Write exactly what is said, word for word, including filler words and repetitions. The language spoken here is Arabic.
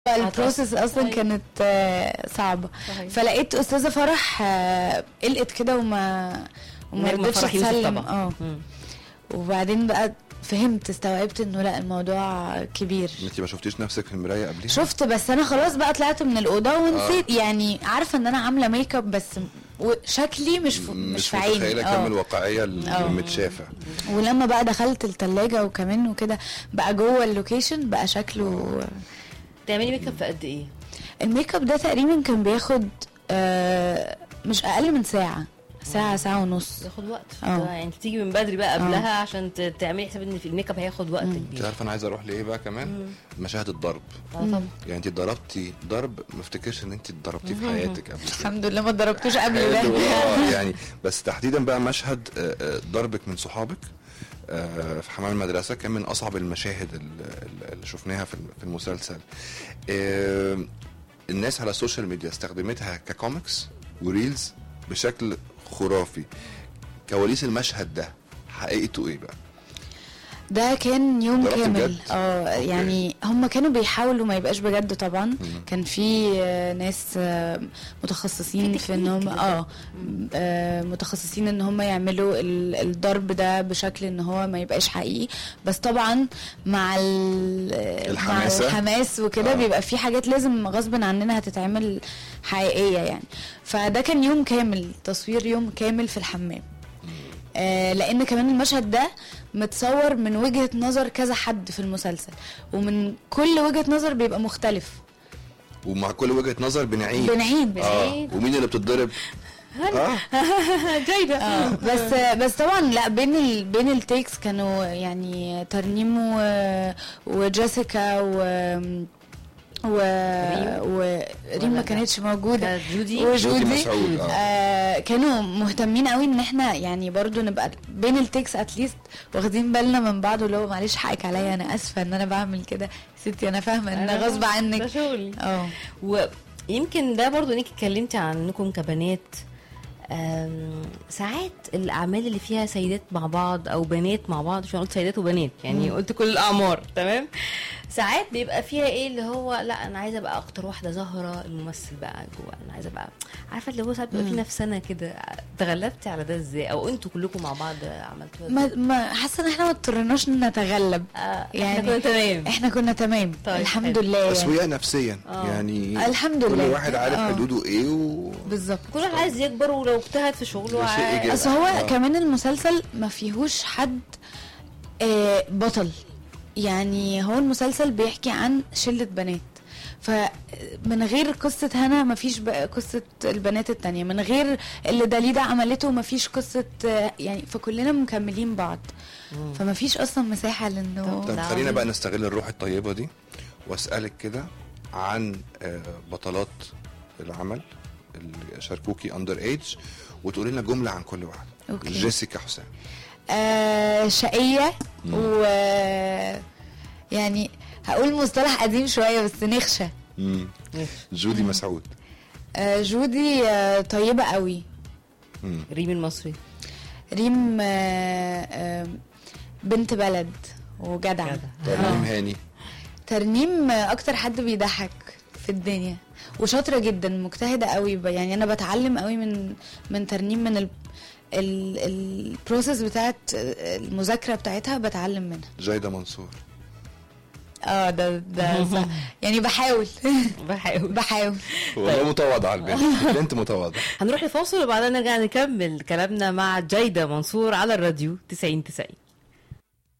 البروسيس اصلا كانت آه صعبه. صحيح. فلقيت استاذه فرح آه قلقت كده وما وما رضتش تسلم. اه وبعدين بقى فهمت استوعبت انه لا الموضوع كبير. انت ما شفتيش نفسك في المرايه قبلها؟ شفت بس انا خلاص بقى طلعت من الاوضه ونسيت. آه. يعني عارفه ان انا عامله ميك اب بس شكلي مش ف... مش, مش في عيني. مش متخيله كم الواقعيه المتشافه. ولما بقى دخلت الثلاجه وكمان وكده بقى جوه اللوكيشن بقى شكله. تعملي ميك اب في قد ايه؟ الميك اب ده تقريبا كان بياخد آه مش اقل من ساعه ساعه ساعه ونص. ياخد وقت. اه يعني تيجي من بدري بقى قبلها أوه. عشان تعملي حساب ان في الميك اب هياخد وقت كبير. انت عارفه انا عايزه اروح لايه بقى كمان؟ مم. مشاهد الضرب. اه طبعا. يعني انت ضربتي ضرب ما افتكرش ان انت ضربتيه في حياتك قبل كده. الحمد لله ما ضربتوش قبل ده. اه يعني بس تحديدا بقى مشهد ضربك من صحابك في حمام المدرسه كان من اصعب المشاهد اللي شفناها في المسلسل. الناس على السوشيال ميديا استخدمتها ككوميكس وريلز بشكل خرافي. كواليس المشهد ده حقيقته ايه بقى؟ ده كان يوم كامل. اه يعني هم كانوا بيحاولوا ما يبقاش بجد طبعا. مم. كان في ناس متخصصين في ان هم اه متخصصين ان هم يعملوا الضرب ده بشكل ان هو ما يبقاش حقيقي. بس طبعا مع مع الحماس وكده آه. بيبقى في حاجات لازم غصب عننا هتتعمل حقيقيه يعني. فده كان يوم كامل تصوير يوم كامل في الحمام. آه لان كمان المشهد ده متصور من وجهة نظر كذا حد في المسلسل ومن كل وجهة نظر بيبقى مختلف ومع كل وجهة نظر بنعيد بنعيد آه. ومين اللي بتتضرب؟ اه جيدة. اه بس بس طبعا لا بين ال بين التيكس كانوا يعني ترنيم وجيسيكا و و وريم ما كانتش موجوده جودي وجودي آه كانوا مهتمين قوي ان احنا يعني برضو نبقى بين التكس اتليست واخدين بالنا من بعض. ولو معلش حقك عليا انا اسفه ان انا بعمل كده ستي انا فاهمه ان غصب عنك ده شغلي. اه ويمكن ده برضو انك اتكلمتي عنكم كبنات. ساعات الاعمال اللي فيها سيدات مع بعض او بنات مع بعض مش قلت سيدات وبنات يعني مم. قلت كل الاعمار تمام. ساعات بيبقى فيها ايه اللي هو لا انا عايزه ابقى اكتر واحده ظاهره الممثل بقى جوه. انا عايزه ابقى عارفه اللي هو ساعات بيبقى في نفسنا كده. تغلبتي على ده ازاي او انتوا كلكم مع بعض عملتوها ما, ما حاسه ان احنا ما اضطرناش نتغلب. آه يعني احنا كنا تمام احنا كنا تمام طيب الحمد حلو. لله تسويه نفسيا أوه. يعني الحمد لله كل واحد عارف أوه. حدوده ايه و... بالظبط. كل واحد عايز يكبر ولو اجتهد في شغله اصل هو آه. كمان المسلسل ما فيهوش حد آه بطل. يعني هو المسلسل بيحكي عن شلة بنات. فمن غير قصة هنا مفيش بقى قصة البنات التانية. من غير اللي داليدا عملته مفيش قصة يعني. فكلنا مكملين بعض. مم. فمفيش أصلا مساحة لأنه طب خلينا بقى نستغل الروح الطيبة دي واسألك كده عن بطلات العمل اللي شاركوكي أندر إيج وتقولي لنا جملة عن كل واحد. أوكي. جيسيكا حسام. آه شقية و يعني هقول مصطلح قديم شوية بس نخشة. مم. جودي مسعود. آه جودي آه طيبة قوي. مم. ريم المصري. ريم آه آه بنت بلد وجدعة. ترنيم هاني. ترنيم اكتر حد بيضحك في الدنيا وشاطرة جدا مجتهدة قوي. يعني انا بتعلم قوي من من ترنيم من ال البروسيس بتاعت المذاكرة بتاعتها بتعلم منها. جيدة منصور. اه ده ده يعني بحاول بحاول بحاول والله متواضعة البنت. انت متواضعة. هنروح لفاصل وبعدين نرجع نكمل كلامنا مع جيدة منصور على الراديو تسعين تسعين.